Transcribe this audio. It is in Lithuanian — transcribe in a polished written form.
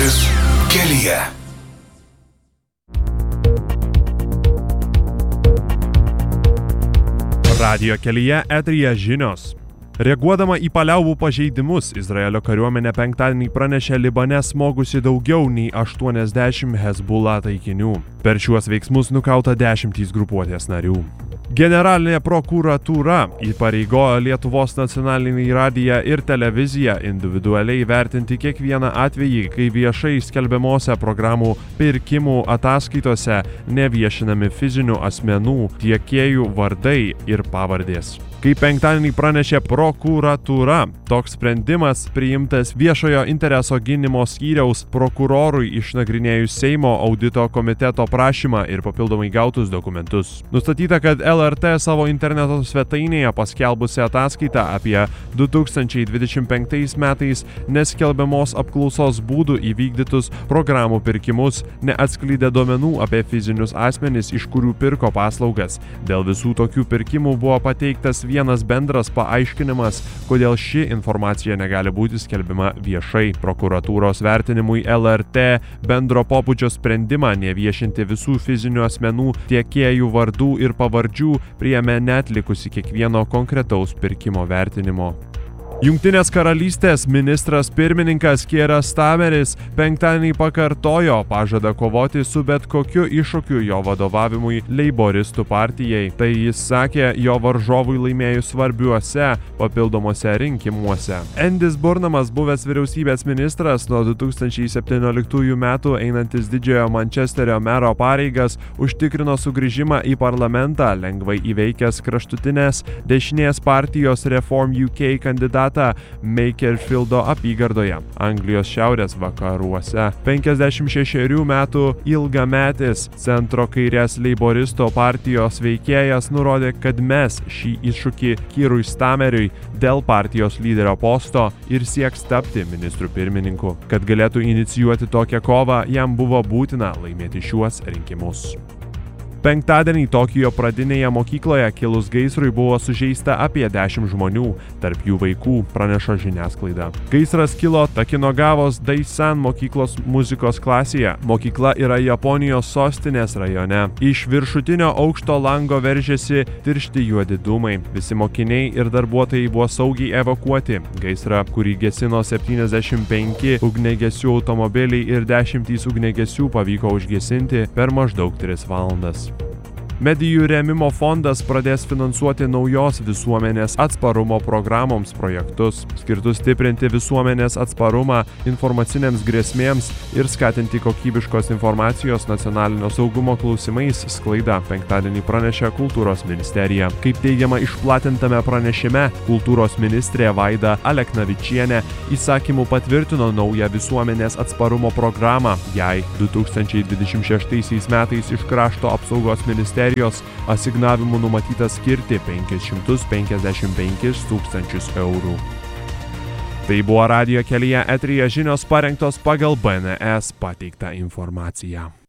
Mintis kelyje. Radijo kelyje eteryje žinios. Reaguodama į paliaubų pažeidimus, Izraelio kariuomenė penktadienį pranešė Libane smogusi daugiau nei 80 Hezbollah taikinių. Per šiuos veiksmus nukauta 10 grupuotės narių. Generalinė prokuratūra įpareigojo Lietuvos nacionalinį radiją ir televiziją individualiai vertinti kiekvieną atvejį, kai viešai skelbiamose programų pirkimų ataskaitose neviešinami fizinių asmenų, tiekėjų vardai ir pavardės. Kaip penktadienį pranešė prokuratūra, toks sprendimas priimtas viešojo intereso gynimo skyriaus prokurorui išnagrinėjus Seimo audito komiteto prašymą ir papildomai gautus dokumentus. Nustatyta, kad LRT savo interneto svetainėje paskelbusi ataskaitą apie 2025 metais neskelbiamos apklausos būdų įvykdytus programų pirkimus neatskleidė duomenų apie fizinius asmenis, iš kurių pirko paslaugas. Dėl visų tokių pirkimų buvo pateiktas vienas bendras paaiškinimas, kodėl ši informacija negali būti skelbiama viešai. Prokuratūros vertinimui LRT bendro pobūdžio sprendimą neviešinti visų fizinių asmenų, tiekėjų vardų ir pavardžių priėmė neatlikusi kiekvieno konkretaus pirkimo vertinimo. Jungtinės karalystės ministras pirmininkas Kieras Starmeris penktadienį pakartojo pažadą kovoti su bet kokiu iššūkiu jo vadovavimui Leiboristų partijai. Tai jis sakė jo varžovui laimėjus svarbiuose papildomuose rinkimuose. Endis Burnamas, buvęs vyriausybės ministras nuo 2017 metų einantis didžiojo Mančesterio mero pareigas, užtikrino sugrįžimą į parlamentą, lengvai įveikęs kraštutinės dešinės partijos Reform UK kandidatą Makerfieldo apygardoje, Anglijos šiaurės vakaruose. 56 metų ilgametis centro kairės Leiboristo partijos veikėjas nurodė, kad mes šį iššūkį Kierui Starmeriui dėl partijos lyderio posto ir sieks tapti ministru pirmininku. Kad galėtų inicijuoti tokią kovą, jam buvo būtina laimėti šiuos rinkimus. Penktadienį Tokijo pradinėje mokykloje kilus gaisrui buvo sužeista apie 10 žmonių, tarp jų vaikų, praneša žiniasklaida. Gaisras kilo Takinogavos Daisan mokyklos muzikos klasėje. Mokykla yra Japonijos sostinės rajone. Iš viršutinio aukšto lango veržėsi tiršti juodi dūmai. Visi mokiniai ir darbuotojai buvo saugiai evakuoti. Gaisrą, kurį gesino 75 ugniagesių automobiliai ir 10 ugniagesių pavyko užgesinti per maždaug 3 valandas. Medijų rėmimo fondas pradės finansuoti naujos visuomenės atsparumo programoms projektus, skirtus stiprinti visuomenės atsparumą informacinėms grėsmėms ir skatinti kokybiškos informacijos nacionalinio saugumo klausimais sklaidą, penktadienį pranešė Kultūros ministerija. Kaip teigiama išplatintame pranešime, kultūros ministrė Vaida Aleknavičienė įsakymu patvirtino naują visuomenės atsparumo programą. Jai 2026 metais iš Krašto apsaugos ministerijos asignavimų numatyta skirti 555 tūkstančius eurų. Tai buvo Radijo kelyje eteryje žinios parengtos pagal BNS pateiktą informaciją.